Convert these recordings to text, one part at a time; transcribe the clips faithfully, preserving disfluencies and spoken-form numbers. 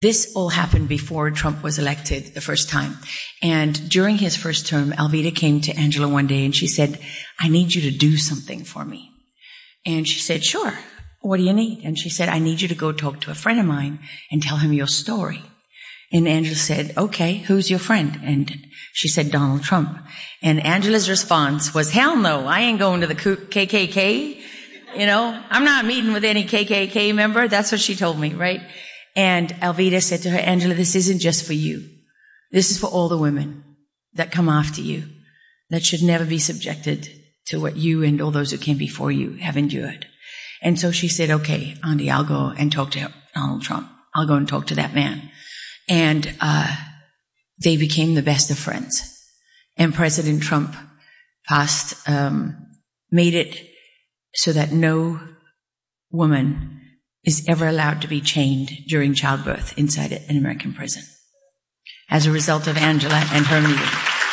This all happened before Trump was elected the first time. And during his first term, Alveda came to Angela one day and she said, I need you to do something for me. And she said, sure. What do you need? And she said, I need you to go talk to a friend of mine and tell him your story. And Angela said, okay, who's your friend? And she said, Donald Trump. And Angela's response was, hell no, I ain't going to the K K K. You know, I'm not meeting with any K K K member. That's what she told me, right? And Alveda said to her, Angela, this isn't just for you. This is for all the women that come after you, that should never be subjected to what you and all those who came before you have endured. And so she said, okay, Andy, I'll go and talk to Donald Trump. I'll go and talk to that man. And uh they became the best of friends. And President Trump passed, um, made it so that no woman is ever allowed to be chained during childbirth inside an American prison as a result of Angela and her meeting.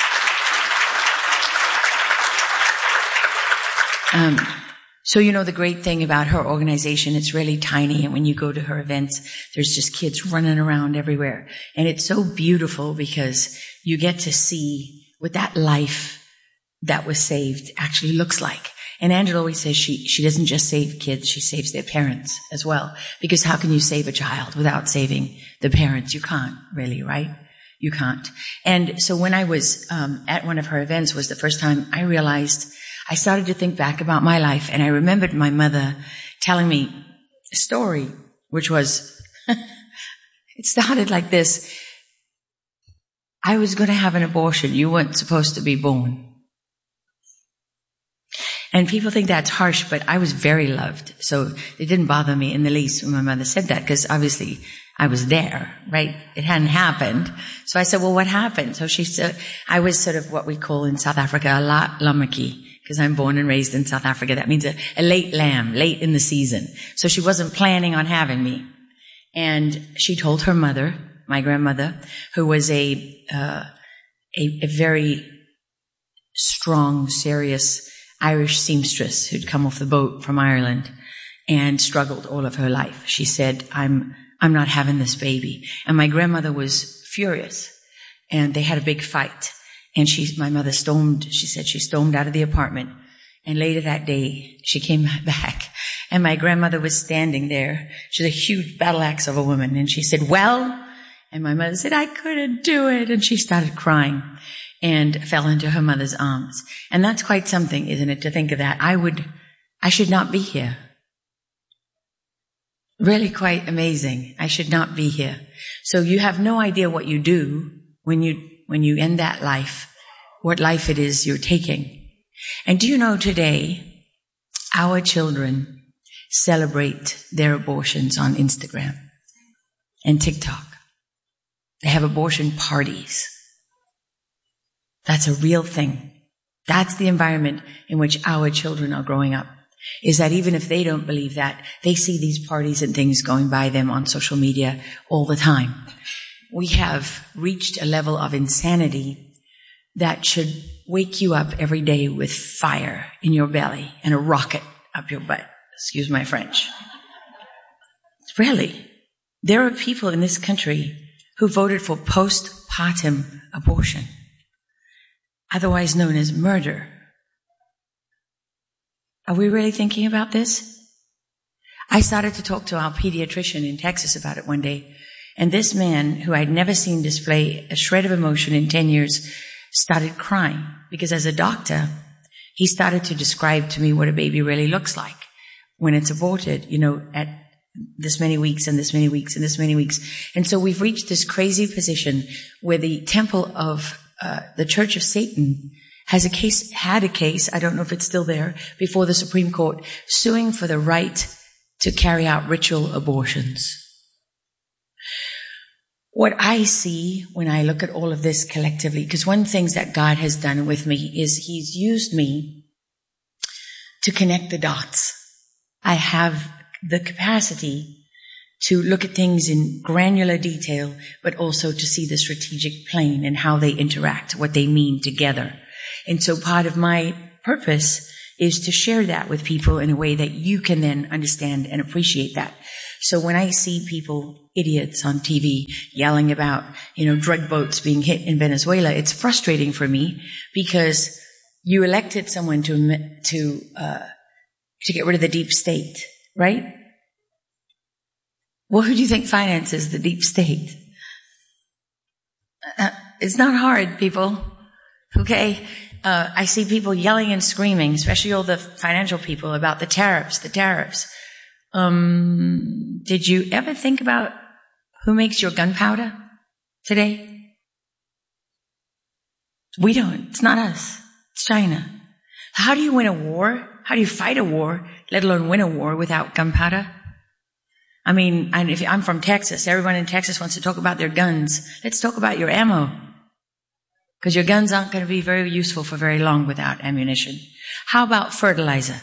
Um, so, you know, the great thing about her organization, it's really tiny. And when you go to her events, there's just kids running around everywhere. And it's so beautiful because you get to see what that life that was saved actually looks like. And Angela always says she, she doesn't just save kids, she saves their parents as well. Because how can you save a child without saving the parents? You can't really, right? You can't. And so when I was um, at one of her events was the first time I realized, I started to think back about my life, and I remembered my mother telling me a story, which was, it started like this. I was going to have an abortion. You weren't supposed to be born. And people think that's harsh, but I was very loved. So it didn't bother me in the least when my mother said that, because obviously I was there, right? It hadn't happened. So I said, well, what happened? So she said, I was sort of what we call in South Africa a la lamaki, because I'm born and raised in South Africa. That means a, a late lamb, late in the season. So she wasn't planning on having me. And she told her mother, my grandmother, who was a, uh, a, a very strong, serious Irish seamstress who'd come off the boat from Ireland and struggled all of her life. She said, I'm, I'm not having this baby. And my grandmother was furious, and they had a big fight. And she, my mother stormed, she said she stormed out of the apartment. And later that day, she came back, and my grandmother was standing there. She's a huge battle axe of a woman. And she said, well, and my mother said, I couldn't do it. And she started crying and fell into her mother's arms. And that's quite something, isn't it, to think of that. I would, I should not be here. Really quite amazing. I should not be here. So you have no idea what you do when you, when you end that life, what life it is you're taking. And do you know today, our children celebrate their abortions on Instagram and TikTok. They have abortion parties. That's a real thing. That's the environment in which our children are growing up. Is that even if they don't believe that, they see these parties and things going by them on social media all the time. We have reached a level of insanity that should wake you up every day with fire in your belly and a rocket up your butt. Excuse my French. Really. There are people in this country who voted for postpartum abortion, otherwise known as murder. Are we really thinking about this? I started to talk to our pediatrician in Texas about it one day, and this man, who I'd never seen display a shred of emotion in ten years, started crying, because as a doctor, he started to describe to me what a baby really looks like when it's aborted, you know, at this many weeks and this many weeks and this many weeks. And so we've reached this crazy position where the temple of uh, the Church of Satan has a case, had a case, I don't know if it's still there, before the Supreme Court, suing for the right to carry out ritual abortions. What I see when I look at all of this collectively, because one of the things that God has done with me is He's used me to connect the dots. I have the capacity to look at things in granular detail, but also to see the strategic plane and how they interact, what they mean together. And so part of my purpose is to share that with people in a way that you can then understand and appreciate that. So when I see people, idiots on T V, yelling about, you know, drug boats being hit in Venezuela, it's frustrating for me because you elected someone to, to, uh, to get rid of the deep state, right? Well, who do you think finances the deep state? Uh, it's not hard, people. Okay? Uh, I see people yelling and screaming, especially all the financial people, about the tariffs, the tariffs. Um, did you ever think about who makes your gunpowder today? We don't. It's not us. It's China. How do you win a war? How do you fight a war, let alone win a war, without gunpowder? I mean, and if I'm from Texas, everyone in Texas wants to talk about their guns. Let's talk about your ammo. Because your guns aren't going to be very useful for very long without ammunition. How about fertilizer?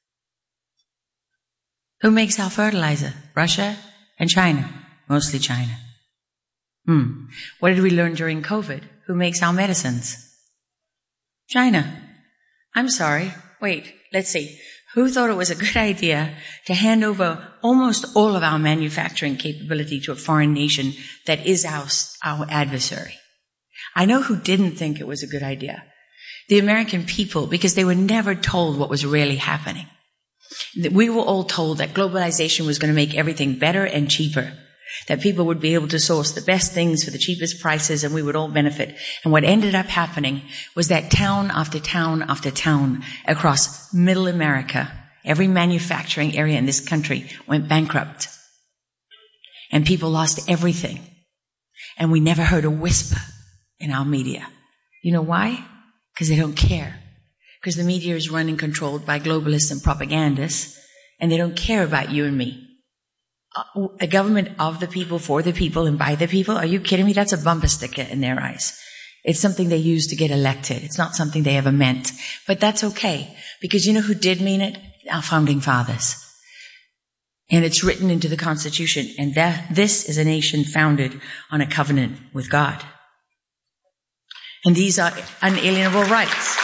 Who makes our fertilizer? Russia and China. Mostly China. Hmm. What did we learn during COVID? Who makes our medicines? China. I'm sorry. Wait, let's see. Who thought it was a good idea to hand over almost all of our manufacturing capability to a foreign nation that is our, our adversary? I know who didn't think it was a good idea. The American people, because they were never told what was really happening. We were all told that globalization was going to make everything better and cheaper, that people would be able to source the best things for the cheapest prices and we would all benefit. And what ended up happening was that town after town after town across middle America, every manufacturing area in this country went bankrupt. And people lost everything. And we never heard a whisper in our media. You know why? Because they don't care. Because the media is run and controlled by globalists and propagandists, and they don't care about you and me. A government of the people, for the people, and by the people? Are you kidding me? That's a bumper sticker in their eyes. It's something they use to get elected. It's not something they ever meant. But that's okay, because you know who did mean it? Our founding fathers. And it's written into the Constitution, and that this is a nation founded on a covenant with God. And these are unalienable rights.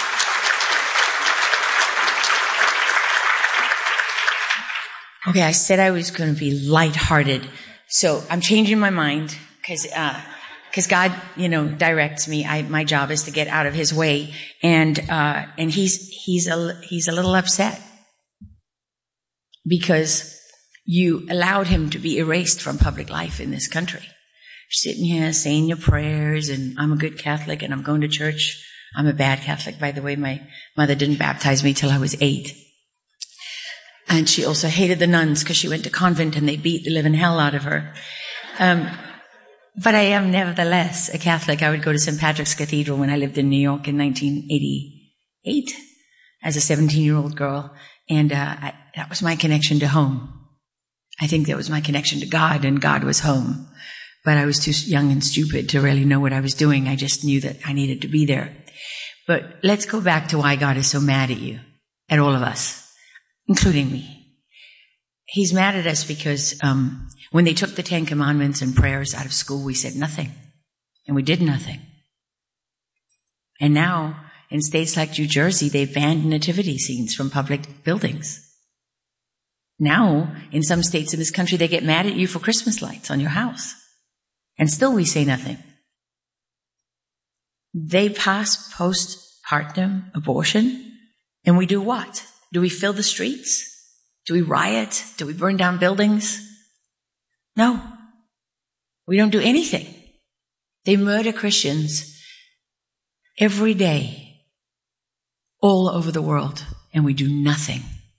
Okay, I said I was going to be lighthearted, so I'm changing my mind because uh, because God, you know, directs me. I, my job is to get out of His way, and uh, and he's he's a he's a little upset because you allowed him to be erased from public life in this country. Sitting here saying your prayers, and I'm a good Catholic, and I'm going to church. I'm a bad Catholic, by the way. My mother didn't baptize me till I was eight. And she also hated the nuns because she went to convent and they beat the living hell out of her. Um, but I am nevertheless a Catholic. I would go to Saint Patrick's Cathedral when I lived in New York in nineteen eighty-eight as a seventeen-year-old girl. And uh, I, that was my connection to home. I think that was my connection to God, and God was home. But I was too young and stupid to really know what I was doing. I just knew that I needed to be there. But let's go back to why God is so mad at you, at all of us, including me. He's mad at us because um, when they took the Ten Commandments and prayers out of school, we said nothing. And we did nothing. And now, in states like New Jersey, they've banned nativity scenes from public buildings. Now, in some states in this country, they get mad at you for Christmas lights on your house. And still we say nothing. They pass postpartum abortion, and we do what? Do we fill the streets? Do we riot? Do we burn down buildings? No. We don't do anything. They murder Christians every day, all over the world, and we do nothing.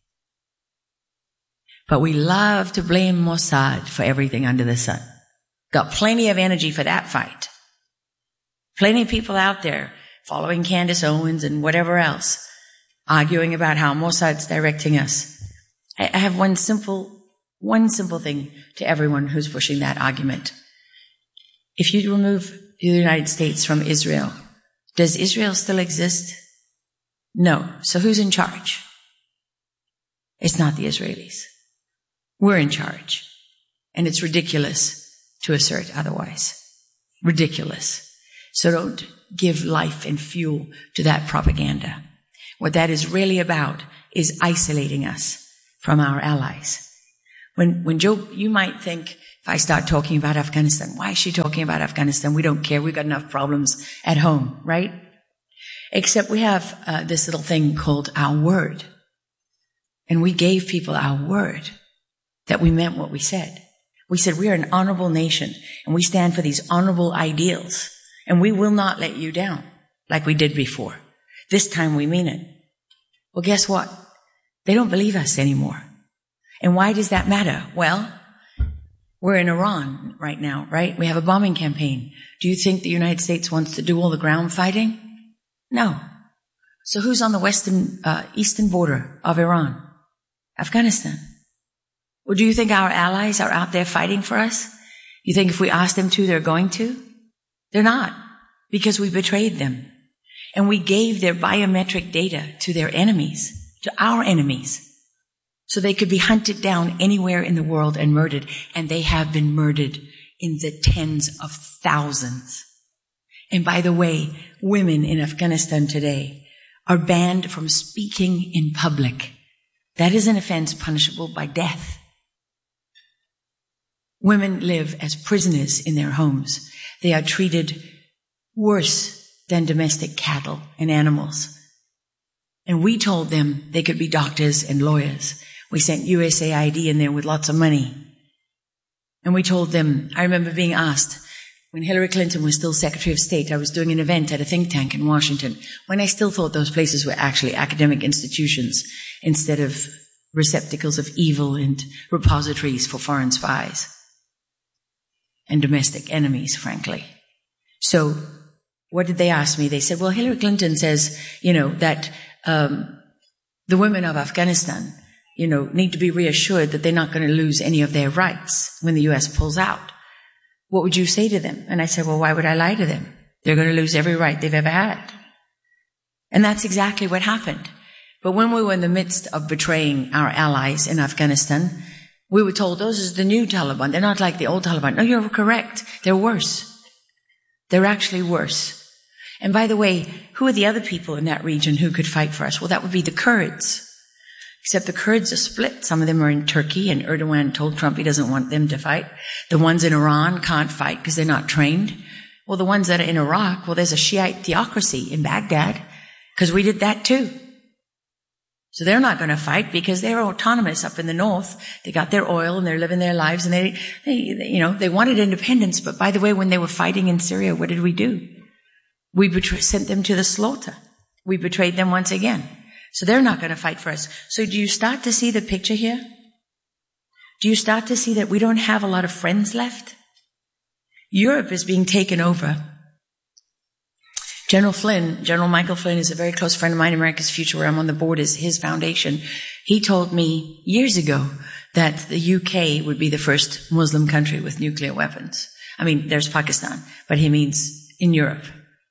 But we love to blame Mossad for everything under the sun. Got plenty of energy for that fight. Plenty of people out there following Candace Owens and whatever else, arguing about how Mossad's directing us. I have one simple, one simple thing to everyone who's pushing that argument. If you remove the United States from Israel, does Israel still exist? No. So who's in charge? It's not the Israelis. We're in charge. And it's ridiculous to assert otherwise. Ridiculous. So don't give life and fuel to that propaganda. What that is really about is isolating us from our allies. When, when Joe, you might think, if I start talking about Afghanistan, why is she talking about Afghanistan? We don't care. We've got enough problems at home, right? Except we have uh, this little thing called our word. And we gave people our word that we meant what we said. We said we are an honorable nation and we stand for these honorable ideals and we will not let you down like we did before. This time we mean it. Well, guess what? They don't believe us anymore. And why does that matter? Well, we're in Iran right now, right? We have a bombing campaign. Do you think the United States wants to do all the ground fighting? No. So who's on the western, uh, eastern border of Iran? Afghanistan. Well, do you think our allies are out there fighting for us? You think if we ask them to, they're going to? They're not, because we betrayed them. And we gave their biometric data to their enemies, to our enemies, so they could be hunted down anywhere in the world and murdered. And they have been murdered in the tens of thousands. And by the way, women in Afghanistan today are banned from speaking in public. That is an offense punishable by death. Women live as prisoners in their homes. They are treated worse than domestic cattle and animals. And we told them they could be doctors and lawyers. We sent U S A I D in there with lots of money. And we told them, I remember being asked, when Hillary Clinton was still Secretary of State, I was doing an event at a think tank in Washington, when I still thought those places were actually academic institutions instead of receptacles of evil and repositories for foreign spies and domestic enemies, frankly. So what did they ask me? They said, well, Hillary Clinton says, you know, that um, the women of Afghanistan, you know, need to be reassured that they're not going to lose any of their rights when the U S pulls out. What would you say to them? And I said, well, why would I lie to them? They're going to lose every right they've ever had. And that's exactly what happened. But when we were in the midst of betraying our allies in Afghanistan, we were told, those are the new Taliban. They're not like the old Taliban. No, you're correct. They're worse. They're actually worse. And by the way, who are the other people in that region who could fight for us? Well, that would be the Kurds. Except the Kurds are split. Some of them are in Turkey, and Erdogan told Trump he doesn't want them to fight. The ones in Iran can't fight because they're not trained. Well, the ones that are in Iraq, well, there's a Shiite theocracy in Baghdad because we did that too. So they're not going to fight because they're autonomous up in the north. They got their oil and they're living their lives, and they, they, they you know, they wanted independence. But by the way, when they were fighting in Syria, what did we do? We betray, sent them to the slaughter. We betrayed them once again. So they're not going to fight for us. So do you start to see the picture here? Do you start to see that we don't have a lot of friends left? Europe is being taken over. General Flynn, General Michael Flynn, is a very close friend of mine. America's Future, where I'm on the board, is his foundation. He told me years ago that the U K would be the first Muslim country with nuclear weapons. I mean, there's Pakistan, but he means in Europe.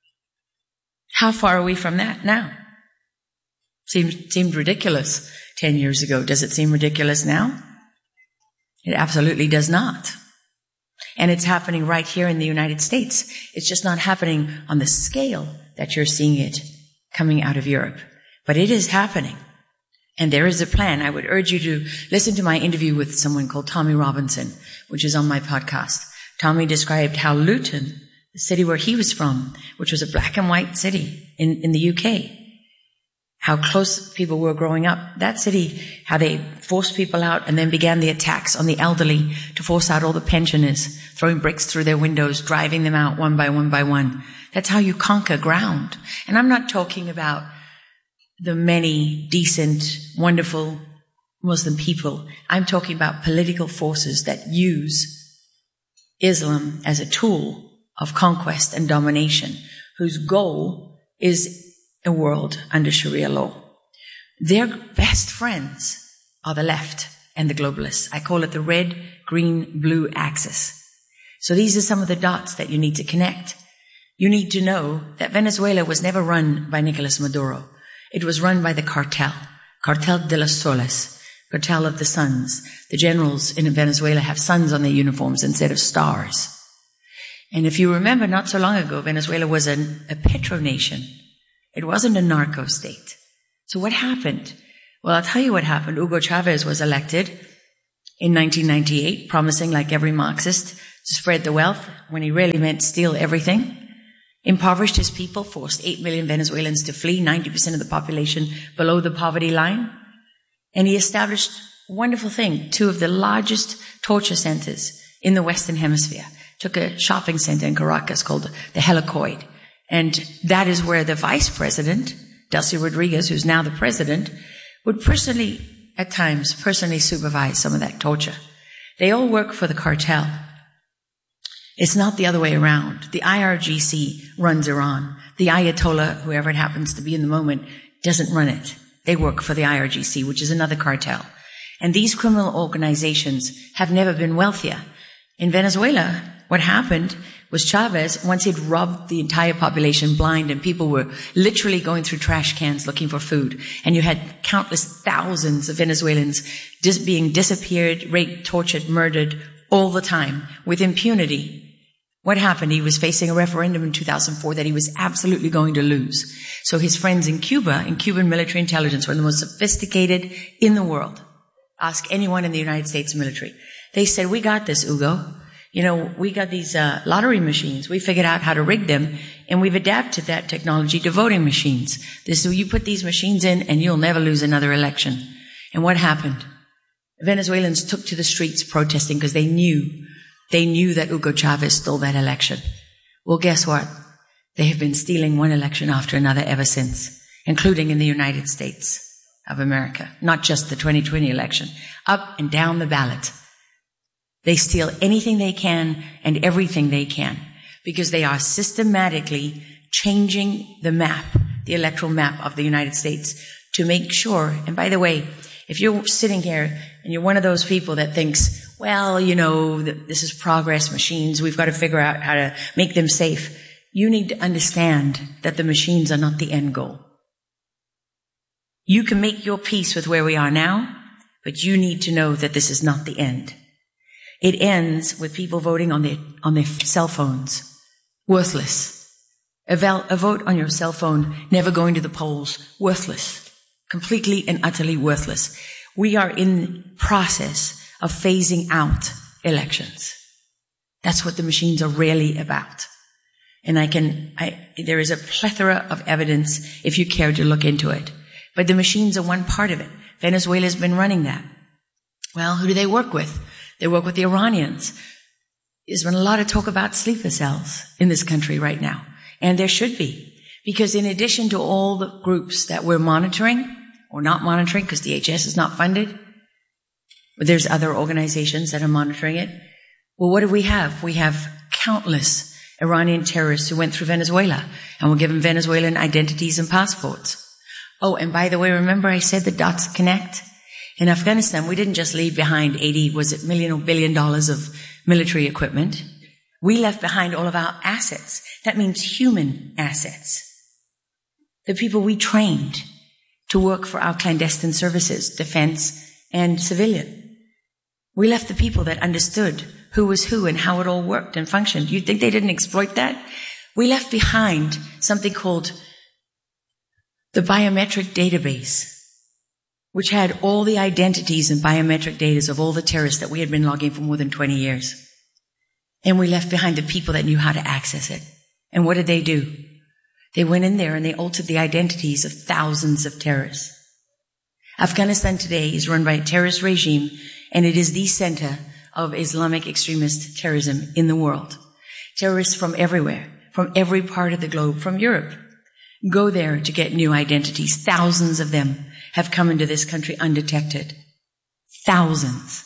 How far are we from that now? Seemed, seemed ridiculous ten years ago. Does it seem ridiculous now? It absolutely does not. And it's happening right here in the United States. It's just not happening on the scale that you're seeing it coming out of Europe. But it is happening. And there is a plan. I would urge you to listen to my interview with someone called Tommy Robinson, which is on my podcast. Tommy described how Luton, the city where he was from, which was a black and white city in, in the U K, how close people were growing up. That city, how they forced people out and then began the attacks on the elderly to force out all the pensioners, throwing bricks through their windows, driving them out one by one by one. That's how you conquer ground. And I'm not talking about the many decent, wonderful Muslim people. I'm talking about political forces that use Islam as a tool of conquest and domination, whose goal is a world under Sharia law. Their best friends are the left and the globalists. I call it the red, green, blue axis. So these are some of the dots that you need to connect. You need to know that Venezuela was never run by Nicolas Maduro. It was run by the cartel, Cartel de los Soles, Cartel of the Suns. The generals in Venezuela have suns on their uniforms instead of stars. And if you remember, not so long ago, Venezuela was an, a petro-nation. It wasn't a narco state. So what happened? Well, I'll tell you what happened. Hugo Chavez was elected, in nineteen ninety-eight, promising, like every Marxist, to spread the wealth when he really meant steal everything. Impoverished his people, forced eight million Venezuelans to flee, ninety percent of the population below the poverty line. And he established a wonderful thing, two of the largest torture centers in the Western Hemisphere. Took a shopping center in Caracas called the Helicoid. And that is where the vice president, Delcy Rodriguez, who's now the president, would personally, at times, personally supervise some of that torture. They all work for the cartel. It's not the other way around. The I R G C runs Iran. The Ayatollah, whoever it happens to be in the moment, doesn't run it. They work for the I R G C, which is another cartel. And these criminal organizations have never been wealthier. In Venezuela, what happened was Chavez, once he'd robbed the entire population blind and people were literally going through trash cans looking for food, and you had countless thousands of Venezuelans just being disappeared, raped, tortured, murdered all the time with impunity. What happened? He was facing a referendum in two thousand four that he was absolutely going to lose. So his friends in Cuba, in Cuban military intelligence, were the most sophisticated in the world. Ask anyone in the United States military. They said, we got this, Hugo. You know, we got these uh, lottery machines. We figured out how to rig them, and we've adapted that technology to voting machines. This, so you put these machines in, and you'll never lose another election. And what happened? Venezuelans took to the streets protesting because they knew, they knew that Hugo Chavez stole that election. Well, guess what? They have been stealing one election after another ever since, including in the United States of America, not just the twenty twenty election, up and down the ballot. They steal anything they can and everything they can because they are systematically changing the map, the electoral map of the United States to make sure. And by the way, if you're sitting here and you're one of those people that thinks, well, you know, this is progress machines, we've got to figure out how to make them safe, you need to understand that the machines are not the end goal. You can make your peace with where we are now, but you need to know that this is not the end. It ends with people voting on their, on their cell phones. Worthless. A, val, a vote on your cell phone, never going to the polls. Worthless. Completely and utterly worthless. We are in process of phasing out elections. That's what the machines are really about. And I can, I, there is a plethora of evidence if you care to look into it. But the machines are one part of it. Venezuela's been running that. Well, who do they work with? They work with the Iranians. There's been a lot of talk about sleeper cells in this country right now. And there should be. Because in addition to all the groups that we're monitoring, or not monitoring because D H S is not funded, but there's other organizations that are monitoring it. Well, what do we have? We have countless Iranian terrorists who went through Venezuela and were given Venezuelan identities and passports. Oh, and by the way, remember I said the dots connect? In Afghanistan, we didn't just leave behind eighty, was it million or billion dollars of military equipment. We left behind all of our assets. That means human assets. The people we trained to work for our clandestine services, defense and civilian. We left the people that understood who was who and how it all worked and functioned. You'd think they didn't exploit that? We left behind something called the biometric database, which had all the identities and biometric data of all the terrorists that we had been logging for more than twenty years. And we left behind the people that knew how to access it. And what did they do? They went in there and they altered the identities of thousands of terrorists. Afghanistan today is run by a terrorist regime, and it is the center of Islamic extremist terrorism in the world. Terrorists from everywhere, from every part of the globe, from Europe, go there to get new identities. Thousands of them have come into this country undetected. Thousands.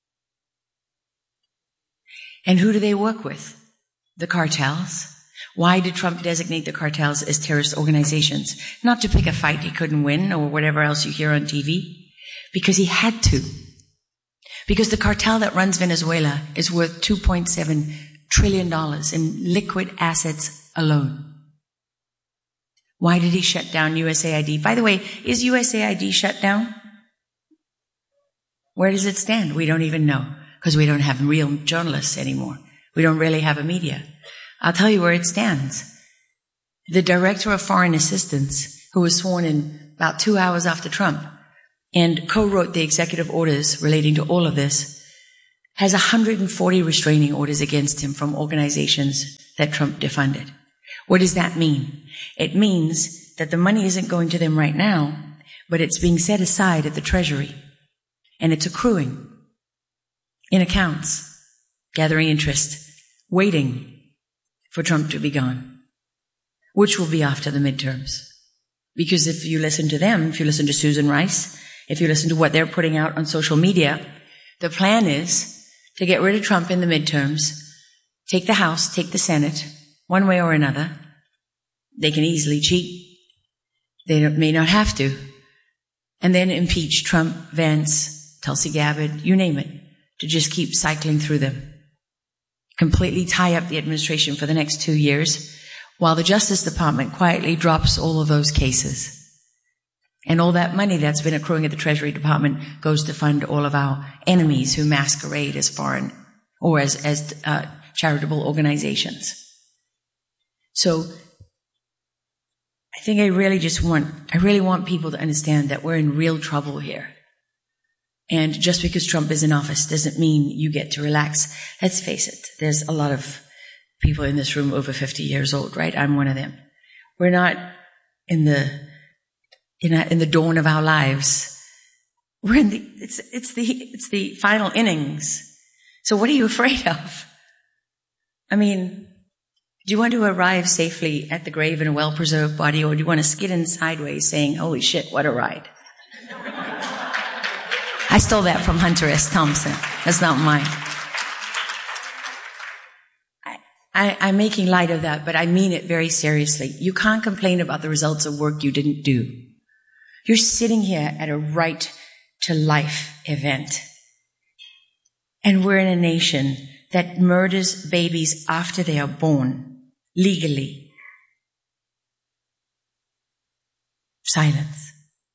And who do they work with? The cartels. Why did Trump designate the cartels as terrorist organizations? Not to pick a fight he couldn't win or whatever else you hear on T V. Because he had to. Because the cartel that runs Venezuela is worth two point seven trillion dollars in liquid assets alone. Why did he shut down U S A I D? By the way, is U S A I D shut down? Where does it stand? We don't even know, because we don't have real journalists anymore. We don't really have a media. I'll tell you where it stands. The director of foreign assistance, who was sworn in about two hours after Trump and co-wrote the executive orders relating to all of this, has one hundred forty restraining orders against him from organizations that Trump defunded. What does that mean? It means that the money isn't going to them right now, but it's being set aside at the Treasury, and it's accruing in accounts, gathering interest, waiting for Trump to be gone, which will be after the midterms. Because if you listen to them, if you listen to Susan Rice, if you listen to what they're putting out on social media, the plan is to get rid of Trump in the midterms, take the House, take the Senate, one way or another. They can easily cheat. They may not have to. And then impeach Trump, Vance, Tulsi Gabbard, you name it, to just keep cycling through them. Completely tie up the administration for the next two years, while the Justice Department quietly drops all of those cases. And all that money that's been accruing at the Treasury Department goes to fund all of our enemies who masquerade as foreign or as, as uh, charitable organizations. So I think I really just want, I really want people to understand that we're in real trouble here. And just because Trump is in office doesn't mean you get to relax. Let's face it, there's a lot of people in this room over fifty years old, right? I'm one of them. We're not in the in, a, in the dawn of our lives. We're in the it's it's the it's the final innings. So what are you afraid of? I mean, do you want to arrive safely at the grave in a well-preserved body, or do you want to skid in sideways saying, "Holy shit, what a ride"? I stole that from Hunter S. Thompson. That's not mine. I, I'm making light of that, but I mean it very seriously. You can't complain about the results of work you didn't do. You're sitting here at a right to life event. And we're in a nation that murders babies after they are born, legally. Silence.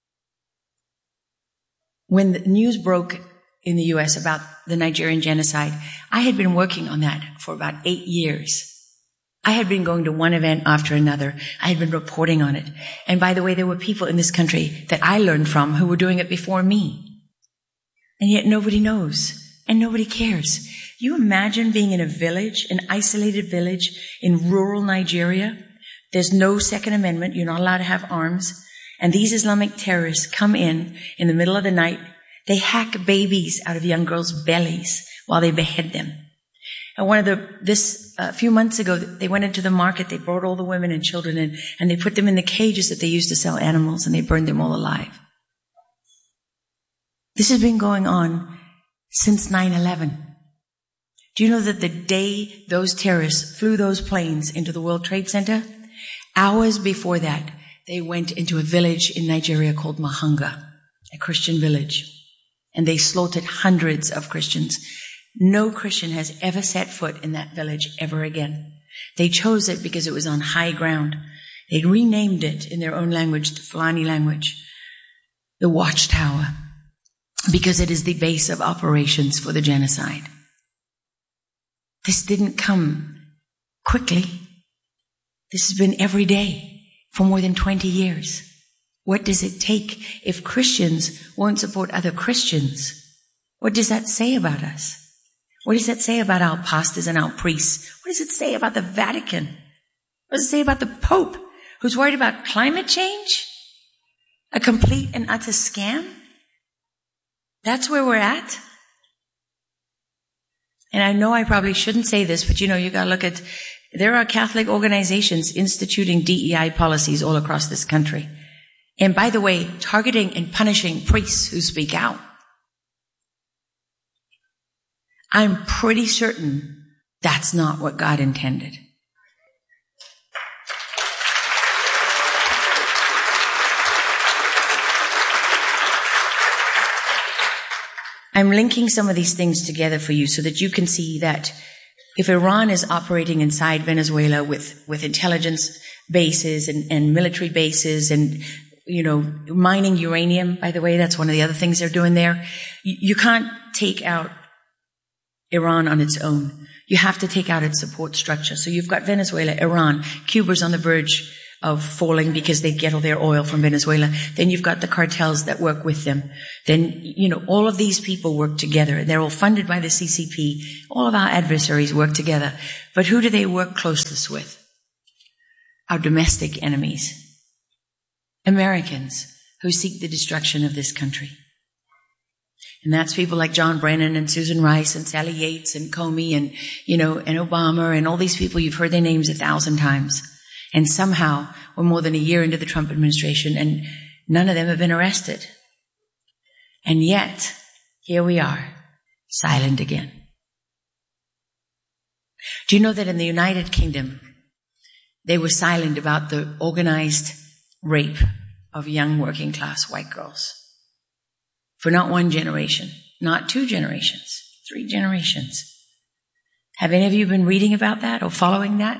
When the news broke in the U S about the Nigerian genocide, I had been working on that for about eight years. I had been going to one event after another. I had been reporting on it. And by the way, there were people in this country that I learned from who were doing it before me. And yet nobody knows and nobody cares. You imagine being in a village, an isolated village in rural Nigeria. There's no Second Amendment. You're not allowed to have arms. And these Islamic terrorists come in in the middle of the night. They hack babies out of young girls' bellies while they behead them. And one of the, this, a uh, few months ago, they went into the market, they brought all the women and children in, and they put them in the cages that they used to sell animals, and they burned them all alive. This has been going on since nine eleven. Do you know that the day those terrorists flew those planes into the World Trade Center, hours before that, they went into a village in Nigeria called Mahanga, a Christian village. And they slaughtered hundreds of Christians. No Christian has ever set foot in that village ever again. They chose it because it was on high ground. They renamed it in their own language, the Fulani language, the Watchtower, because it is the base of operations for the genocide. This didn't come quickly. This has been every day for more than twenty years. What does it take if Christians won't support other Christians? What does that say about us? What does that say about our pastors and our priests? What does it say about the Vatican? What does it say about the Pope, who's worried about climate change? A complete and utter scam? That's where we're at? And I know I probably shouldn't say this, but you know, you gotta look at, there are Catholic organizations instituting D E I policies all across this country. And by the way, targeting and punishing priests who speak out. I'm pretty certain that's not what God intended. I'm linking some of these things together for you so that you can see that if Iran is operating inside Venezuela with, with intelligence bases and, and military bases and you know, mining uranium, by the way, that's one of the other things they're doing there. You, you can't take out Iran on its own. You have to take out its support structure. So you've got Venezuela, Iran, Cuba's on the verge of falling because they get all their oil from Venezuela. Then you've got the cartels that work with them. Then, you know, all of these people work together. They're all funded by the C C P. All of our adversaries work together. But who do they work closest with? Our domestic enemies. Americans who seek the destruction of this country. And that's people like John Brennan and Susan Rice and Sally Yates and Comey and, you know, and Obama and all these people. You've heard their names a thousand times. And somehow we're more than a year into the Trump administration and none of them have been arrested. And yet, here we are, silent again. Do you know that in the United Kingdom, they were silent about the organized rape of young working class white girls? For not one generation, not two generations, three generations. Have any of you been reading about that or following that?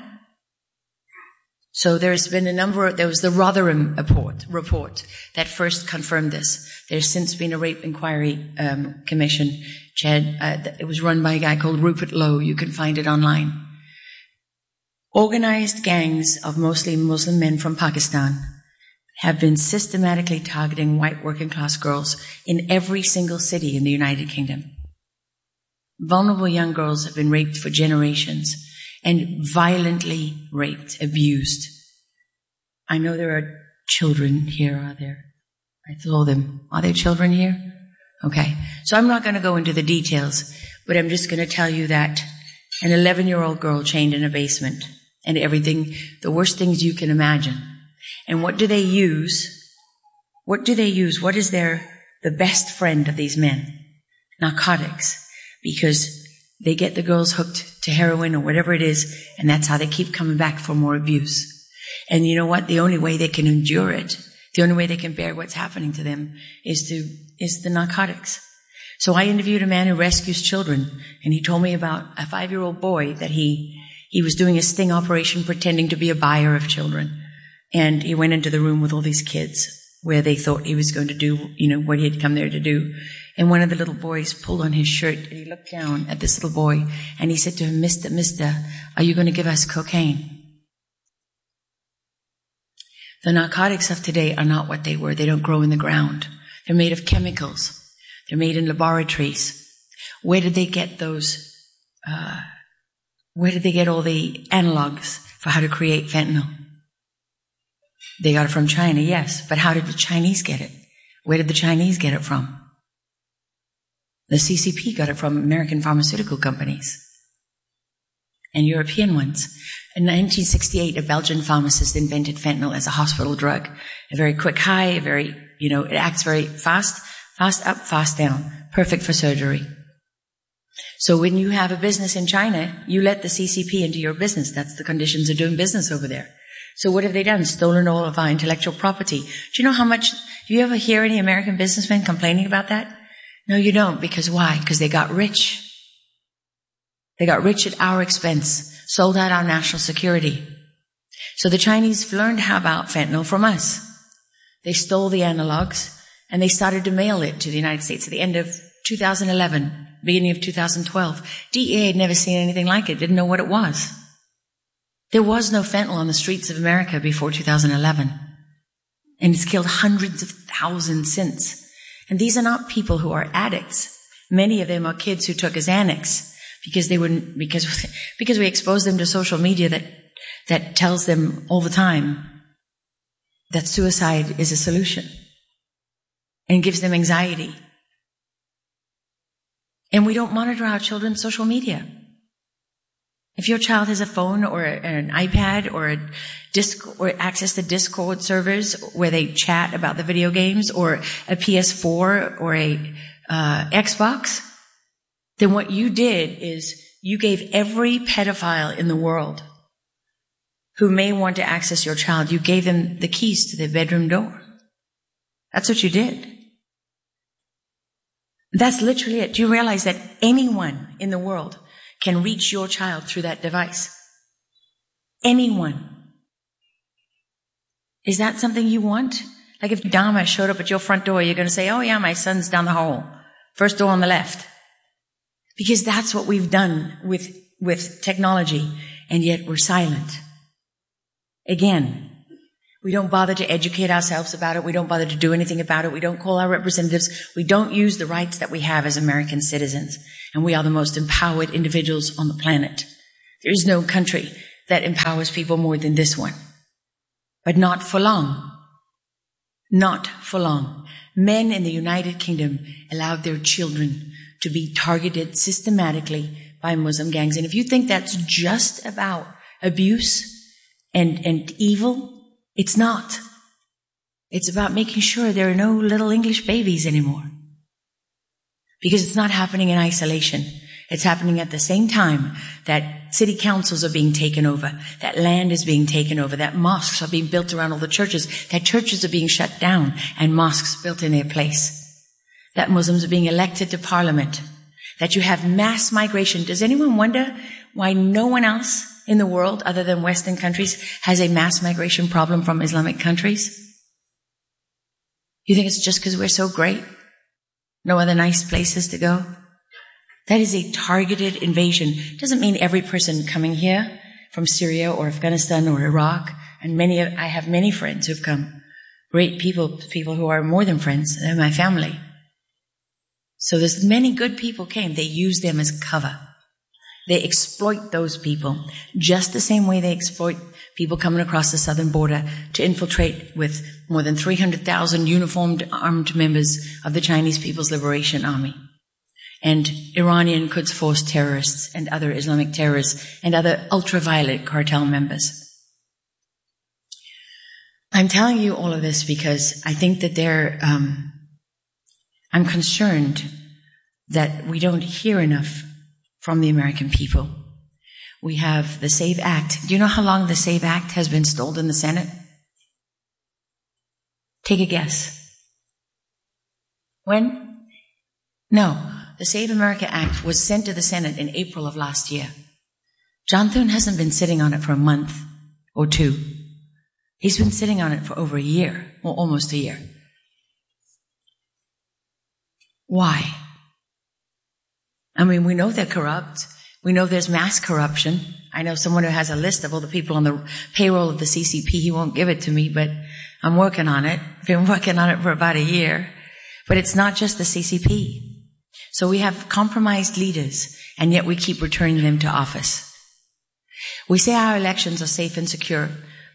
So there's been a number of, there was the Rotherham report, report that first confirmed this. There's since been a rape inquiry um, commission. Chad, uh, it was run by a guy called Rupert Lowe. You can find it online. Organized gangs of mostly Muslim men from Pakistan have been systematically targeting white working class girls in every single city in the United Kingdom. Vulnerable young girls have been raped for generations and violently raped, abused. I know there are children here, are there? I saw them. Are there children here? Okay. So I'm not going to go into the details, but I'm just going to tell you that an eleven-year-old girl chained in a basement and everything, the worst things you can imagine. And what do they use? What do they use? What is their, the best friend of these men? Narcotics. Because they get the girls hooked to heroin or whatever it is, and that's how they keep coming back for more abuse. And you know what? The only way they can endure it, the only way they can bear what's happening to them is to, is the narcotics. So I interviewed a man who rescues children, and he told me about a five-year-old boy that he, he was doing a sting operation pretending to be a buyer of children. And he went into the room with all these kids where they thought he was going to do, you know, what he had come there to do. And one of the little boys pulled on his shirt and he looked down at this little boy and he said to him, Mister, Mister, are you going to give us cocaine? The narcotics of today are not what they were. They don't grow in the ground. They're made of chemicals. They're made in laboratories. Where did they get those, uh, where did they get all the analogs for how to create fentanyl? They got it from China, yes. But how did the Chinese get it? Where did the Chinese get it from? The C C P got it from American pharmaceutical companies and European ones. In nineteen sixty-eight, a Belgian pharmacist invented fentanyl as a hospital drug. A very quick high, a very, you know, it acts very fast, fast up, fast down, perfect for surgery. So when you have a business in China, you let the C C P into your business. That's the conditions of doing business over there. So what have they done? Stolen all of our intellectual property. Do you know how much, do you ever hear any American businessmen complaining about that? No, you don't. Because why? Because they got rich. They got rich at our expense, sold out our national security. So the Chinese learned how about fentanyl from us. They stole the analogs and they started to mail it to the United States at the end of two thousand eleven, beginning of two thousand twelve. D E A had never seen anything like it, didn't know what it was. There was no fentanyl on the streets of America before two thousand eleven. And it's killed hundreds of thousands since. And these are not people who are addicts. Many of them are kids who took Xanax because they wouldn't, because, because we exposed them to social media that, that tells them all the time that suicide is a solution and gives them anxiety. And we don't monitor our children's social media. If your child has a phone or an iPad or a disc or access to Discord servers where they chat about the video games or a P S four or a uh, Xbox, then what you did is you gave every pedophile in the world who may want to access your child, you gave them the keys to their bedroom door. That's what you did. That's literally it. Do you realize that anyone in the world can reach your child through that device? Anyone. Is that something you want? Like if Dharma showed up at your front door, you're going to say, oh yeah, my son's down the hall. First door on the left. Because that's what we've done with, with technology, and yet we're silent. Again. We don't bother to educate ourselves about it. We don't bother to do anything about it. We don't call our representatives. We don't use the rights that we have as American citizens. And we are the most empowered individuals on the planet. There is no country that empowers people more than this one. But not for long. Not for long. Men in the United Kingdom allowed their children to be targeted systematically by Muslim gangs. And if you think that's just about abuse and, and evil, it's not. It's about making sure there are no little English babies anymore. Because it's not happening in isolation. It's happening at the same time that city councils are being taken over, that land is being taken over, that mosques are being built around all the churches, that churches are being shut down and mosques built in their place, that Muslims are being elected to parliament, that you have mass migration. Does anyone wonder why no one else in the world other than Western countries has a mass migration problem from Islamic countries? You think it's just because we're so great? No other nice places to go? That is a targeted invasion. It doesn't mean every person coming here from Syria or Afghanistan or Iraq, and many of, I have many friends who've come. Great people, people who are more than friends. They're my family. So there's many good people came. They use them as cover. They exploit those people just the same way they exploit people coming across the southern border to infiltrate with more than three hundred thousand uniformed armed members of the Chinese People's Liberation Army and Iranian Quds Force terrorists and other Islamic terrorists and other ultraviolet cartel members. I'm telling you all of this because I think that they're, um, I'm concerned that we don't hear enough from the American people. We have the SAVE Act. Do you know how long the SAVE Act has been stalled in the Senate? Take a guess. When? No. The Save America Act was sent to the Senate in April of last year. John Thune hasn't been sitting on it for a month or two. He's been sitting on it for over a year, or almost a year. Why? I mean, we know they're corrupt. We know there's mass corruption. I know someone who has a list of all the people on the payroll of the C C P. He won't give it to me, but I'm working on it. I've been working on it for about a year. But it's not just the C C P. So we have compromised leaders, and yet we keep returning them to office. We say our elections are safe and secure.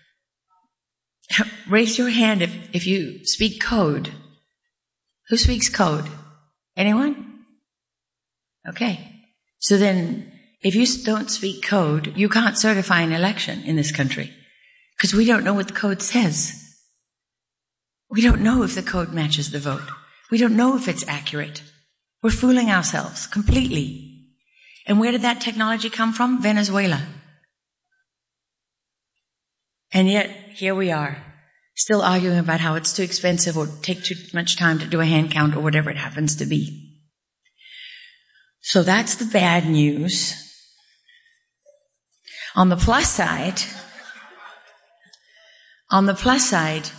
Raise your hand if, if you speak code. Who speaks code? Anyone? Okay. So then, if you don't speak code, you can't certify an election in this country. Because we don't know what the code says. We don't know if the code matches the vote. We don't know if it's accurate. We're fooling ourselves completely. And where did that technology come from? Venezuela. And yet, here we are, still arguing about how it's too expensive or take too much time to do a hand count or whatever it happens to be. So that's the bad news. On the plus side, on the plus side,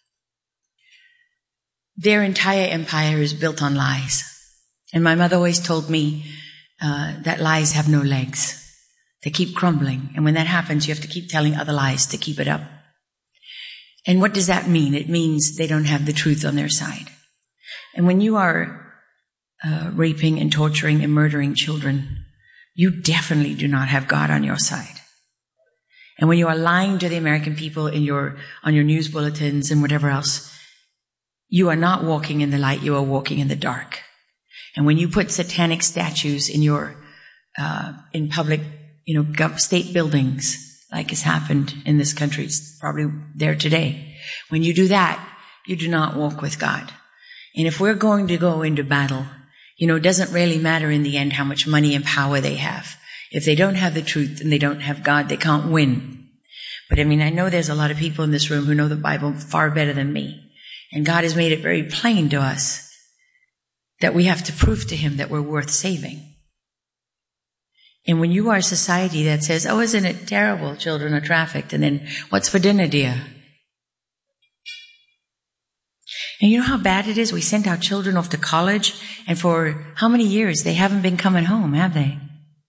their entire empire is built on lies. And my mother always told me uh, that lies have no legs. They keep crumbling. And when that happens, you have to keep telling other lies to keep it up. And what does that mean? It means they don't have the truth on their side. And when you are uh, raping and torturing and murdering children, you definitely do not have God on your side. And when you are lying to the American people in your, on your news bulletins and whatever else, you are not walking in the light, you are walking in the dark. And when you put satanic statues in your, uh, in public, you know, gov- state buildings, like has happened in this country, it's probably there today. When you do that, you do not walk with God. And if we're going to go into battle, you know, it doesn't really matter in the end how much money and power they have. If they don't have the truth and they don't have God, they can't win. But I mean, I know there's a lot of people in this room who know the Bible far better than me. And God has made it very plain to us that we have to prove to him that we're worth saving. And when you are a society that says, oh, isn't it terrible, children are trafficked, and then what's for dinner, dear? And you know how bad it is? We sent our children off to college, and for how many years they haven't been coming home, have they?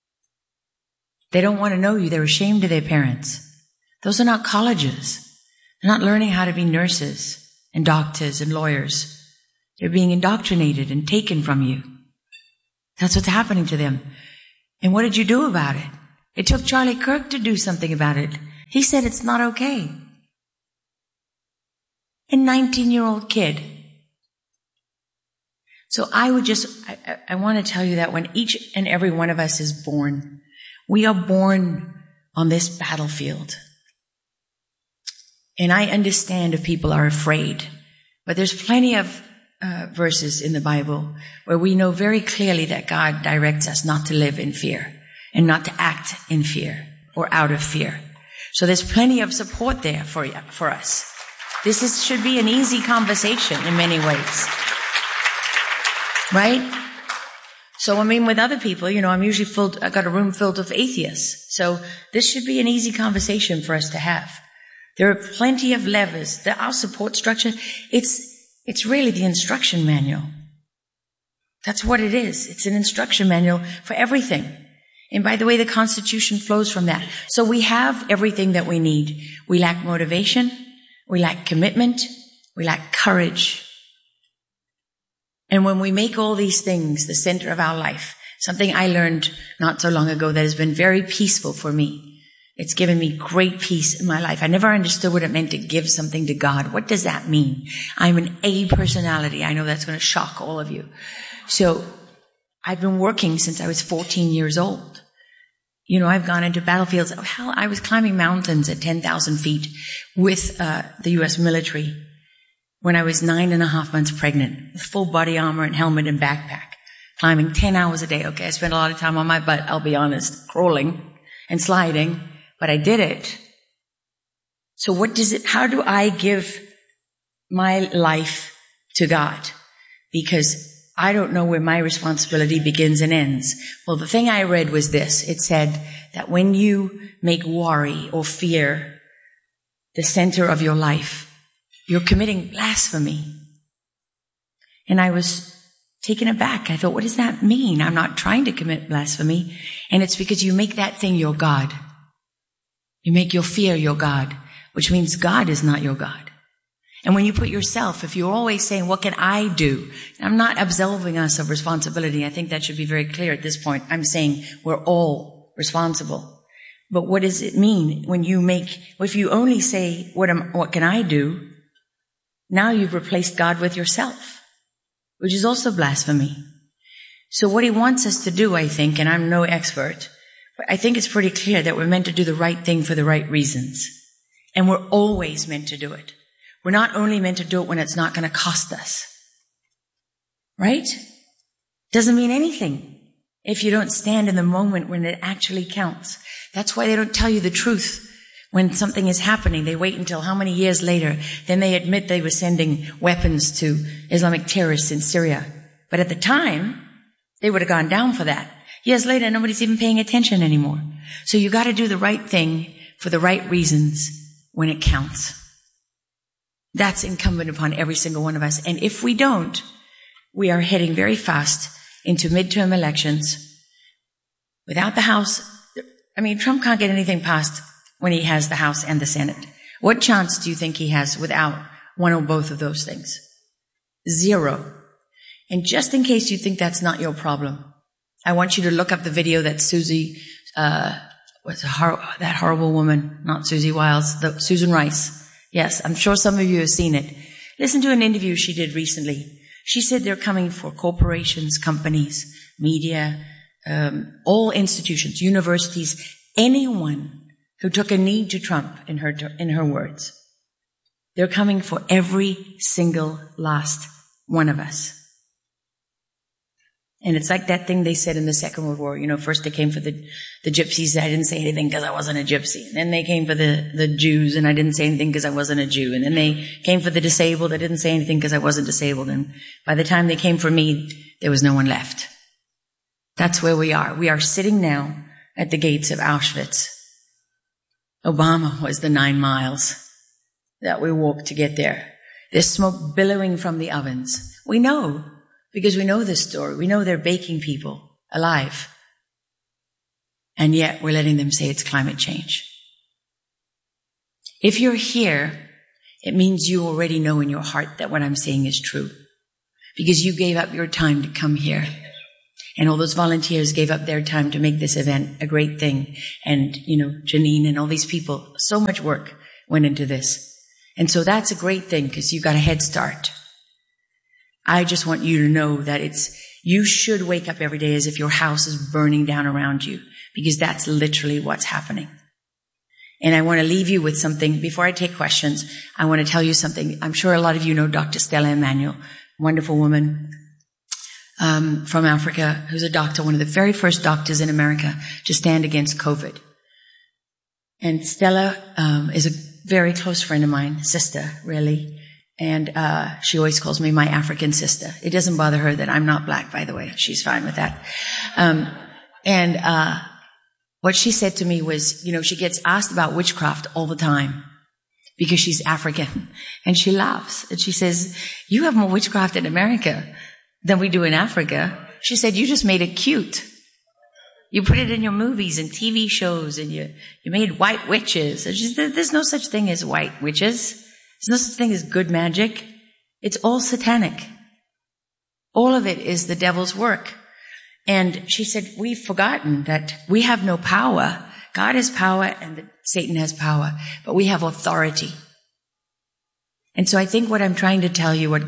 They don't want to know you. They're ashamed of their parents. Those are not colleges. They're not learning how to be nurses and doctors and lawyers. They're being indoctrinated and taken from you. That's what's happening to them. And what did you do about it? It took Charlie Kirk to do something about it. He said it's not okay. A nineteen-year-old kid. So I would just, I, I want to tell you that when each and every one of us is born, we are born on this battlefield. And I understand if people are afraid, but there's plenty of uh, verses in the Bible where we know very clearly that God directs us not to live in fear and not to act in fear or out of fear. So there's plenty of support there for you, for us. This is, should be an easy conversation in many ways. Right? So, I mean, with other people, you know, I'm usually filled, I've got a room filled with atheists. So this should be an easy conversation for us to have. There are plenty of levers. The, our support structure, it's, it's really the instruction manual. That's what it is. It's an instruction manual for everything. And by the way, the Constitution flows from that. So we have everything that we need. We lack motivation. We lack commitment. We lack courage. And when we make all these things the center of our life, something I learned not so long ago that has been very peaceful for me. It's given me great peace in my life. I never understood what it meant to give something to God. What does that mean? I'm an A personality. I know that's going to shock all of you. So I've been working since I was fourteen years old. You know, I've gone into battlefields. Hell, I was climbing mountains at ten thousand feet with uh, the U S military when I was nine and a half months pregnant, with full body armor and helmet and backpack, climbing ten hours a day. Okay, I spent a lot of time on my butt, I'll be honest, crawling and sliding, but I did it. So what does it, how do I give my life to God? Because I don't know where my responsibility begins and ends. Well, the thing I read was this. It said that when you make worry or fear the center of your life, you're committing blasphemy. And I was taken aback. I thought, what does that mean? I'm not trying to commit blasphemy. And it's because you make that thing your God. You make your fear your God, which means God is not your God. And when you put yourself, if you're always saying, what can I do? I'm not absolving us of responsibility. I think that should be very clear at this point. I'm saying we're all responsible. But what does it mean when you make, if you only say, what am, what can I do? Now you've replaced God with yourself, which is also blasphemy. So what he wants us to do, I think, and I'm no expert, but I think it's pretty clear that we're meant to do the right thing for the right reasons. And we're always meant to do it. We're not only meant to do it when it's not going to cost us. Right? Doesn't mean anything if you don't stand in the moment when it actually counts. That's why they don't tell you the truth when something is happening. They wait until how many years later, then they admit they were sending weapons to Islamic terrorists in Syria. But at the time, they would have gone down for that. Years later, nobody's even paying attention anymore. So you got to do the right thing for the right reasons when it counts. That's incumbent upon every single one of us. And if we don't, we are heading very fast into midterm elections without the House. I mean, Trump can't get anything passed when he has the House and the Senate. What chance do you think he has without one or both of those things? Zero. And just in case you think that's not your problem, I want you to look up the video that Susie, uh, what's hor- that horrible woman, not Susie Wiles, the, Susan Rice. Yes, I'm sure some of you have seen it. Listen to an interview she did recently. She said they're coming for corporations, companies, media, um, all institutions, universities, anyone who took a knee to Trump, in her, in her words. They're coming for every single last one of us. And it's like that thing they said in the Second World War. You know, first they came for the, the gypsies. I didn't say anything because I wasn't a gypsy. And then they came for the, the Jews, and I didn't say anything because I wasn't a Jew. And then they came for the disabled. I didn't say anything because I wasn't disabled. And by the time they came for me, there was no one left. That's where we are. We are sitting now at the gates of Auschwitz. Obama was the nine miles that we walked to get there. There's smoke billowing from the ovens. We know. Because we know this story. We know they're baking people alive. And yet we're letting them say it's climate change. If you're here it means you already know in your heart that what I'm saying is true. Because you gave up your time to come here. And all those volunteers gave up their time to make this event a great thing. And, you know, Janine and all these people, so much work went into this. And so that's a great thing because you got a head start. I just want you to know that it's, you should wake up every day as if your house is burning down around you, because that's literally what's happening. And I want to leave you with something. Before I take questions, I want to tell you something. I'm sure a lot of you know Doctor Stella Emanuel, wonderful woman um, from Africa, who's a doctor, one of the very first doctors in America to stand against COVID. And Stella um, is a very close friend of mine, sister, really. And uh she always calls me my African sister. It doesn't bother her that I'm not black, by the way. She's fine with that. Um and uh what she said to me was, you know, she gets asked about witchcraft all the time because she's African. And she laughs. And she says, you have more witchcraft in America than we do in Africa. She said, you just made it cute. You put it in your movies and T V shows, and you, you made white witches. And she said, there's no such thing as white witches. There's no such thing as good magic. It's all satanic. All of it is the devil's work. And she said, we've forgotten that we have no power. God has power and that Satan has power, but we have authority. And so I think what I'm trying to tell you, what,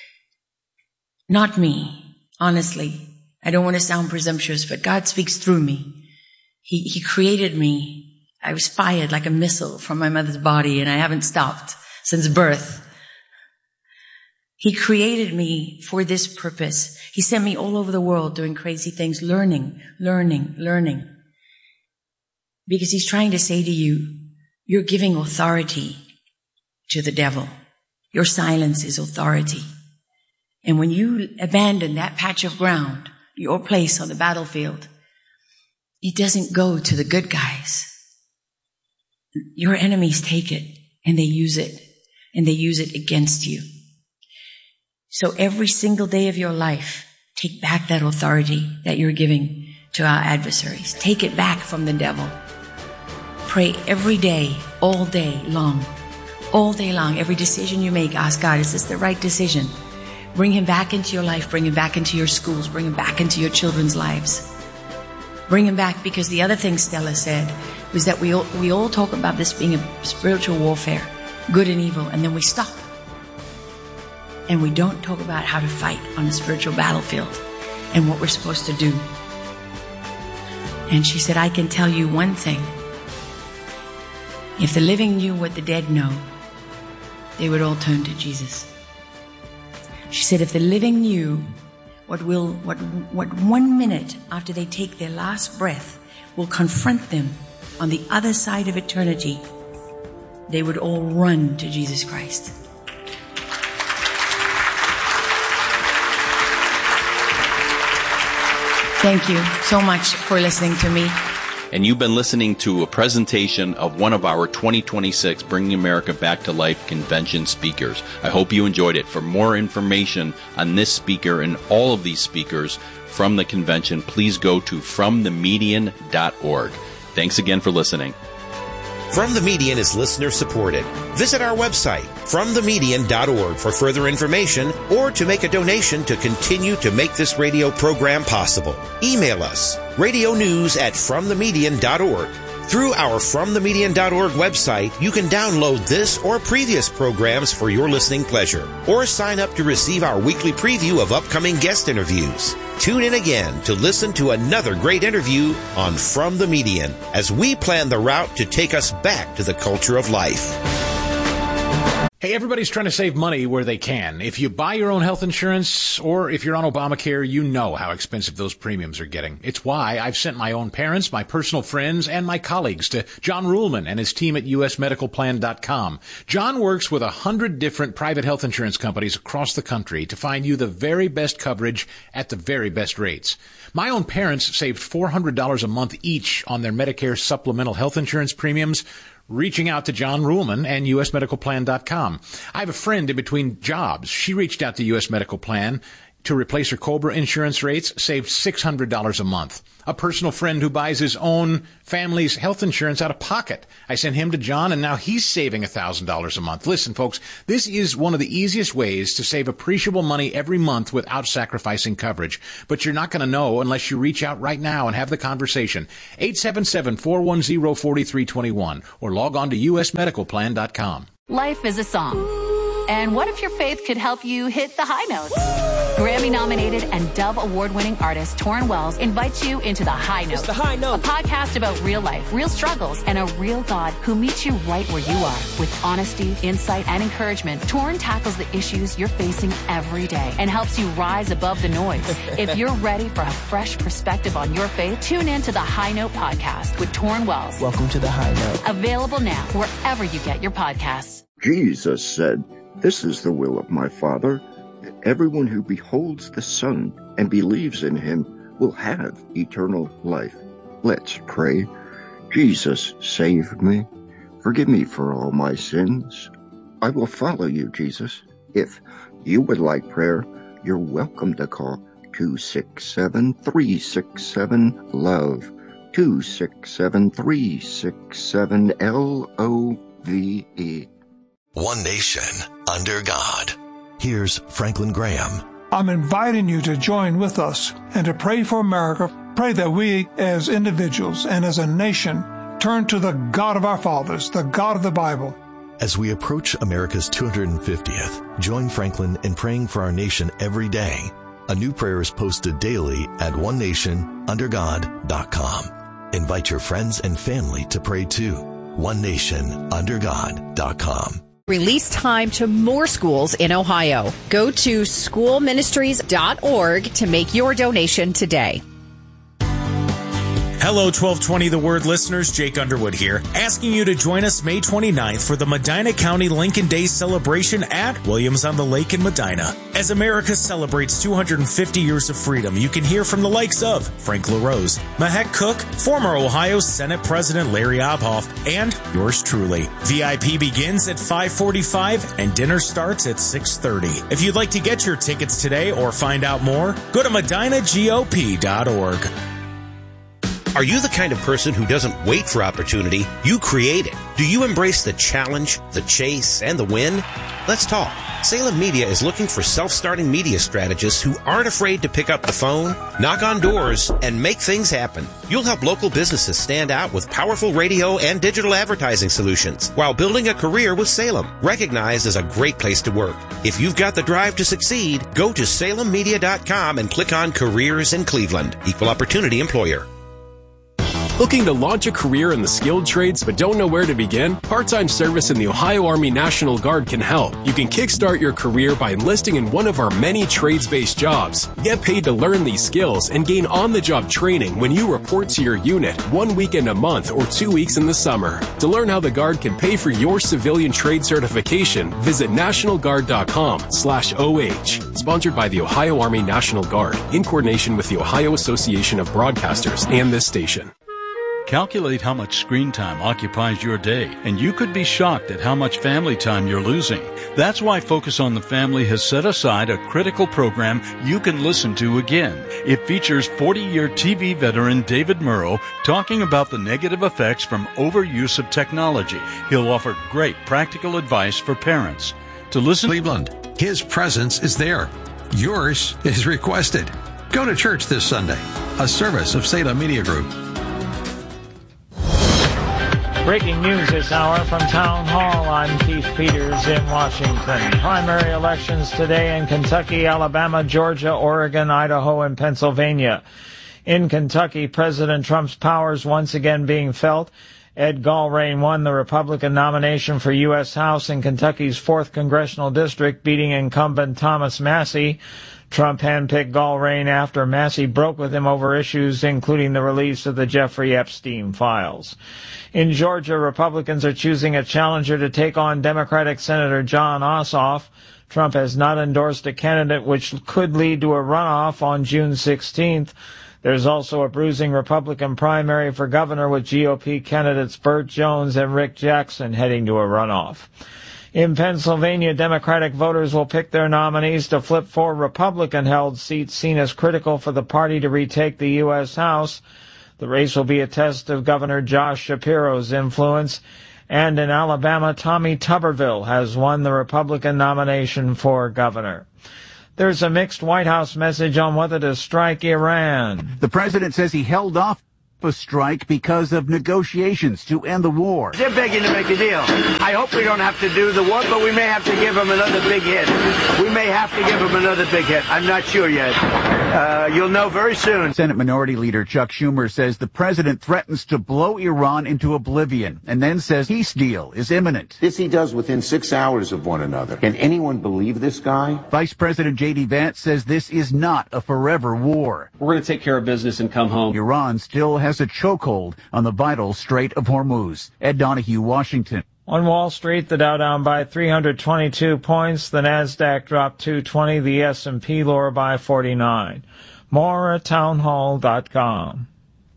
not me, honestly, I don't want to sound presumptuous, but God speaks through me. He, he created me. I was fired like a missile from my mother's body, and I haven't stopped since birth. He created me for this purpose. He sent me all over the world doing crazy things, learning, learning, learning. Because he's trying to say to you, you're giving authority to the devil. Your silence is authority. And when you abandon that patch of ground, your place on the battlefield, it doesn't go to the good guys. Your enemies take it and they use it, and they use it against you. So every single day of your life, take back that authority that you're giving to our adversaries. Take it back from the devil. Pray every day, all day long, all day long. Every decision you make, ask God, is this the right decision? Bring him back into your life. Bring him back into your schools. Bring him back into your children's lives. Bring him back, because the other thing Stella said was that we all, we all talk about this being a spiritual warfare, good and evil, and then we stop. And we don't talk about how to fight on a spiritual battlefield and what we're supposed to do. And she said, I can tell you one thing. If the living knew what the dead know, they would all turn to Jesus. She said, if the living knew what will, what, what one minute after they take their last breath will confront them on the other side of eternity, they would all run to Jesus Christ. Thank you so much for listening to me. And you've been listening to a presentation of one of our twenty twenty-six Bringing America Back to Life convention speakers. I hope you enjoyed it. For more information on this speaker and all of these speakers from the convention, please go to from the median dot org. Thanks again for listening. From the Median is listener supported. Visit our website, from the median dot org, for further information or to make a donation to continue to make this radio program possible. Email us, radio news at from the median dot org. Through our from the median dot org website, you can download this or previous programs for your listening pleasure, or sign up to receive our weekly preview of upcoming guest interviews. Tune in again to listen to another great interview on From the Median as we plan the route to take us back to the culture of life. Hey, everybody's trying to save money where they can. If you buy your own health insurance, or if you're on Obamacare, you know how expensive those premiums are getting. It's why I've sent my own parents, my personal friends, and my colleagues to John Ruhlman and his team at U S medical plan dot com. John works with a hundred different private health insurance companies across the country to find you the very best coverage at the very best rates. My own parents saved four hundred dollars a month each on their Medicare supplemental health insurance premiums, reaching out to John Ruhlman and U S medical plan dot com. I have a friend in between jobs. She reached out to U S Medical Plan to replace her COBRA insurance rates saved six hundred dollars a month. A personal friend who buys his own family's health insurance out of pocket. I sent him to John, and now he's saving one thousand dollars a month. Listen, folks, this is one of the easiest ways to save appreciable money every month without sacrificing coverage. But you're not going to know unless you reach out right now and have the conversation. eight seven seven, four one zero, four three two one or log on to u s medical plan dot com. Life is a song. And what if your faith could help you hit the high notes? Grammy-nominated and Dove Award-winning artist Torrin Wells invites you into The High Note, the High Note, a podcast about real life, real struggles, and a real God who meets you right where you are. With honesty, insight, and encouragement, Torrin tackles the issues you're facing every day and helps you rise above the noise. If you're ready for a fresh perspective on your faith, tune in to The High Note podcast with Torrin Wells. Welcome to The High Note. Available now wherever you get your podcasts. Jesus said, "This is the will of my Father, that everyone who beholds the Son and believes in him will have eternal life." Let's pray. Jesus, save me. Forgive me for all my sins. I will follow you, Jesus. If you would like prayer, you're welcome to call two six seven, three six seven, LOVE, two six seven, three six seven, L O V E. One nation under God. Here's Franklin Graham. I'm inviting you to join with us and to pray for America. Pray that we as individuals and as a nation turn to the God of our fathers, the God of the Bible. As we approach America's two hundred fiftieth, join Franklin in praying for our nation every day. A new prayer is posted daily at one nation under god dot com. Invite your friends and family to pray too. one nation under god dot com. Release time to more schools in Ohio. Go to school ministries dot org to make your donation today. Hello, twelve twenty The Word listeners, Jake Underwood here, asking you to join us May twenty-ninth for the Medina County Lincoln Day celebration at Williams on the Lake in Medina. As America celebrates two hundred fifty years of freedom, you can hear from the likes of Frank LaRose, Mahek Cook, former Ohio Senate President Larry Obhoff, and yours truly. V I P begins at five forty-five and dinner starts at six thirty. If you'd like to get your tickets today or find out more, go to medina G O P dot org. Are you the kind of person who doesn't wait for opportunity? You create it. Do you embrace the challenge, the chase, and the win? Let's talk. Salem Media is looking for self-starting media strategists who aren't afraid to pick up the phone, knock on doors, and make things happen. You'll help local businesses stand out with powerful radio and digital advertising solutions while building a career with Salem, recognized as a great place to work. If you've got the drive to succeed, go to salem media dot com and click on Careers in Cleveland. Equal Opportunity Employer. Looking to launch a career in the skilled trades but don't know where to begin? Part-time service in the Ohio Army National Guard can help. You can kickstart your career by enlisting in one of our many trades-based jobs. Get paid to learn these skills and gain on-the-job training when you report to your unit one weekend a month or two weeks in the summer. To learn how the Guard can pay for your civilian trade certification, visit national guard dot com slash O H. Sponsored by the Ohio Army National Guard in coordination with the Ohio Association of Broadcasters and this station. Calculate how much screen time occupies your day, and you could be shocked at how much family time you're losing. That's why Focus on the Family has set aside a critical program you can listen to again. It features forty-year T V veteran David Murrow talking about the negative effects from overuse of technology. He'll offer great practical advice for parents. To listen, Cleveland, His presence is there. Yours is requested. Go to church this Sunday, a service of Salem Media Group. Breaking news this hour from Town Hall. I'm Keith Peters in Washington. Primary elections today in Kentucky, Alabama, Georgia, Oregon, Idaho, and Pennsylvania. In Kentucky, President Trump's powers once again being felt. Ed Gallrein won the Republican nomination for U S House in Kentucky's fourth Congressional District, beating incumbent Thomas Massie. Trump handpicked Gallrein after Massie broke with him over issues including the release of the Jeffrey Epstein files. In Georgia, Republicans are choosing a challenger to take on Democratic Senator Jon Ossoff. Trump has not endorsed a candidate, which could lead to a runoff on June sixteenth. There's also a bruising Republican primary for governor with G O P candidates Burt Jones and Rick Jackson heading to a runoff. In Pennsylvania, Democratic voters will pick their nominees to flip four Republican-held seats seen as critical for the party to retake the U S House. The race will be a test of Governor Josh Shapiro's influence. And in Alabama, Tommy Tuberville has won the Republican nomination for governor. There's a mixed White House message on whether to strike Iran. The president says he held off a strike because of negotiations to end the war. They're begging to make a deal. I hope we don't have to do the war, but we may have to give them another big hit. We may have to give them another big hit. I'm not sure yet. Uh, you'll know very soon. Senate Minority Leader Chuck Schumer says the president threatens to blow Iran into oblivion and then says peace deal is imminent. This he does within six hours of one another. Can anyone believe this guy? Vice President J D Vance says this is not a forever war. We're going to take care of business and come home. Iran still has a chokehold on the vital Strait of Hormuz. Ed Donahue, Washington. On Wall Street, the Dow down by three hundred twenty-two points, the Nasdaq dropped two twenty, the S and P lower by forty-nine. More at townhall dot com.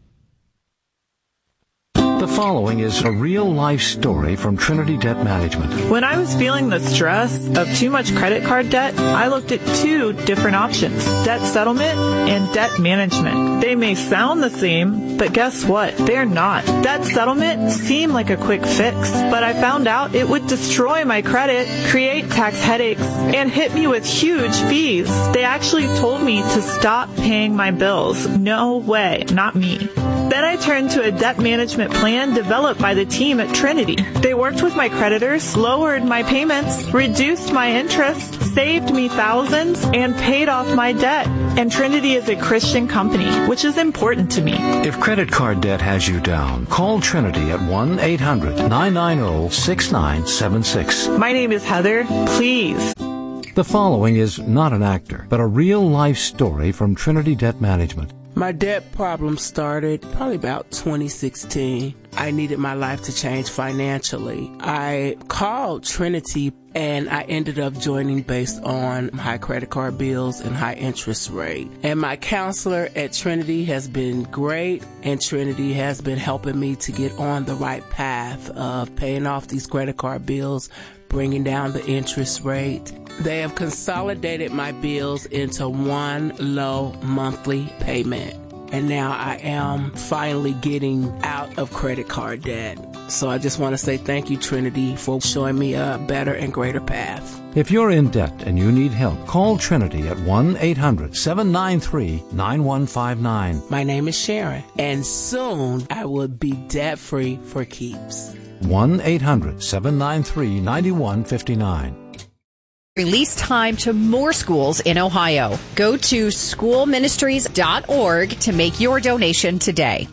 The following is a real-life story from Trinity Debt Management. When I was feeling the stress of too much credit card debt, I looked at two different options, debt settlement and debt management. They may sound the same, but guess what? They're not. Debt settlement seemed like a quick fix, but I found out it would destroy my credit, create tax headaches, and hit me with huge fees. They actually told me to stop paying my bills. No way, not me. Then I turned to a debt management plan developed by the team at Trinity. They worked with my creditors, lowered my payments, reduced my interest, saved me thousands, and paid off my debt. And Trinity is a Christian company, which is important to me. If credit card debt has you down, call Trinity at one eight hundred nine nine zero six nine seven six. My name is Heather. Please. The following is not an actor, but a real-life story from Trinity Debt Management. My debt problem started probably about twenty sixteen. I needed my life to change financially. I called Trinity and I ended up joining based on high credit card bills and high interest rate. And my counselor at Trinity has been great, and Trinity has been helping me to get on the right path of paying off these credit card bills, bringing down the interest rate. They have consolidated my bills into one low monthly payment. And now I am finally getting out of credit card debt. So I just want to say thank you, Trinity, for showing me a better and greater path. If you're in debt and you need help, call Trinity at one eight hundred seven nine three nine one five nine. My name is Sharon, and soon I will be debt-free for keeps. one eight hundred seven nine three nine one five nine. Release time to more schools in Ohio. Go to school ministries dot org to make your donation today.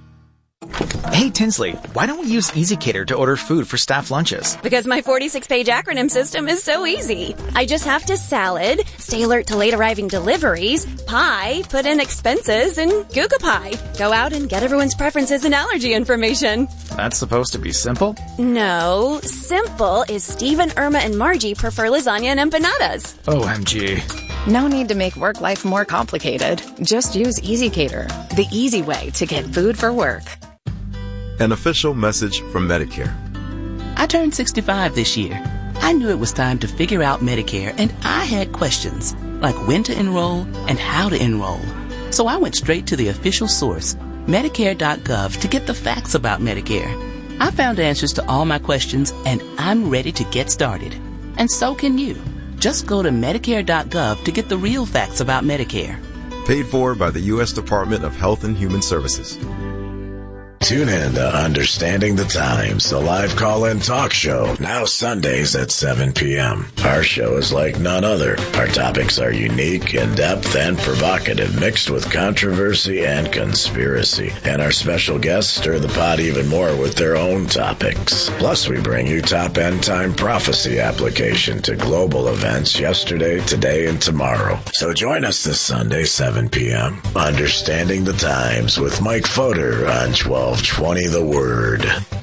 Hey, Tinsley, why don't we use EasyCater to order food for staff lunches? Because my forty-six page acronym system is so easy. I just have to salad, stay alert to late arriving deliveries, pie, put in expenses, and Google Pie. Go out and get everyone's preferences and allergy information. That's supposed to be simple? No, simple is Steve and Irma and Margie prefer lasagna and empanadas. O M G. No need to make work life more complicated. Just use EasyCater, the easy way to get food for work. An official message from Medicare. I turned sixty-five this year. I knew it was time to figure out Medicare, and I had questions, like when to enroll and how to enroll. So I went straight to the official source, Medicare dot gov, to get the facts about Medicare. I found answers to all my questions, and I'm ready to get started. And so can you. Just go to Medicare dot gov to get the real facts about Medicare. Paid for by the U S Department of Health and Human Services. Tune in to Understanding the Times, the live call-in talk show, now Sundays at seven p.m. Our show is like none other. Our topics are unique, in-depth, and provocative, mixed with controversy and conspiracy. And our special guests stir the pot even more with their own topics. Plus, we bring you top end-time prophecy application to global events yesterday, today, and tomorrow. So join us this Sunday, seven p.m. Understanding the Times with Mike Fodor on twelve twenty The Word.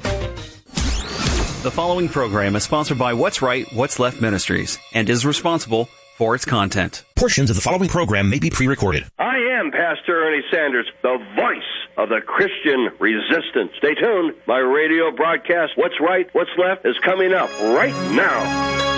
The following program is sponsored by What's Right, What's Left Ministries and is responsible for its content. Portions of the following program may be pre-recorded. I am am Pastor Ernie Sanders, the voice of the Christian resistance. Stay tuned. My radio broadcast, What's Right, What's Left, is coming up right now.